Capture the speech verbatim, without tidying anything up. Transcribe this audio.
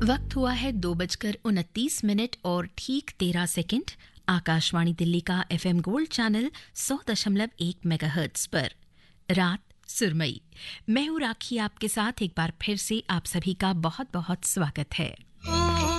वक्त हुआ है दो बजकर उनतीस मिनट और ठीक तेरह सेकंड। आकाशवाणी दिल्ली का एफएम गोल्ड चैनल सौ दशमलव एक मेगाहर्ट्ज पर रात सुरमई। मैं हूं राखी, आपके साथ एक बार फिर से आप सभी का बहुत बहुत स्वागत है।